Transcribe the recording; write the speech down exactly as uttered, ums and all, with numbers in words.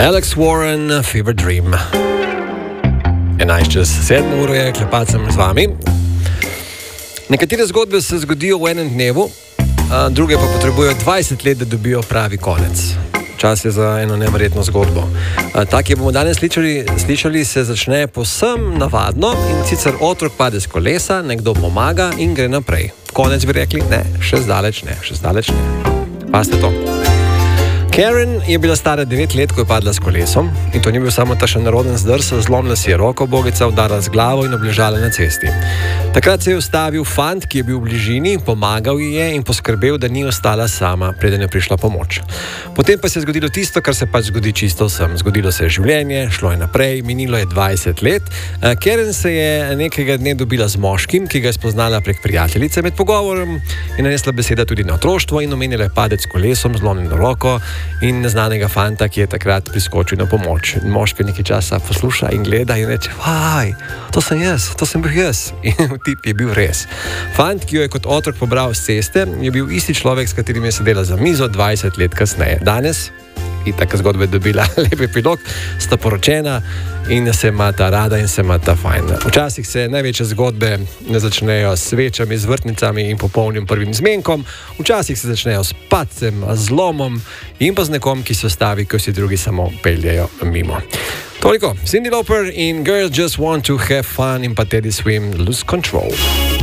Alex Warren, Fever Dream. enajst čez sedmo uro je, klepat sem z vami. Nekatere zgodbe se zgodijo v enem dnevu, druge pa potrebujejo dvajset let, da dobijo pravi konec. Čas je za eno neverjetno zgodbo. Ta, ki bomo danes slišali, slišali, se začne povsem navadno in sicer otrok pade z kolesa, nekdo pomaga in gre naprej. Konec bi rekli, ne, še zdaleč ne, še zdaleč ne. Pazite to. Karen je bila stara devet let, ko je padla s kolesom in to ni bil samo ta še naroden zdrs, zlomila si je roko, bogica udarila z glavo in obležala na cesti. Takrat se je ustavil fant, ki je bil v bližini, pomagal ji je in poskrbel, da ni ostala sama, preden je prišla pomoč. Potem pa se je zgodilo tisto, kar se pač zgodi čisto vsem. Zgodilo se je življenje, šlo je naprej, minilo je dvajset let. Karen se je nekega dne dobila z moškim, ki ga je spoznala prek prijateljice. Med pogovorom je nanesla beseda tudi na otroštvo in omenila je padec s kolesom, zlomljeno roko in neznanega fanta, ki je takrat priskočil na pomoč. Moški nekaj časa posluša in gleda in reče: "Vaj, to sem jaz, to sem bil jaz." In tip je bil res. Fant, ki jo je kot otrok pobral s ceste, je bil isti človek, s katerim je sedela za mizo dvajset let kasneje. Danes, in taka zgodba je dobila lep epilog, sta poročena in se imata rada in se imata fajn. Včasih se največje zgodbe ne začnejo s svečami, z vrtnicami in popolnim prvim zmenkom, včasih se začnejo s padcem, zlomom in pa z nekom, ki se stavi, ko si drugi samo peljejo mimo. Toliko, Cyndi Lauper in Girls Just Want to Have Fun in pa Teddy Swim, Lose Control.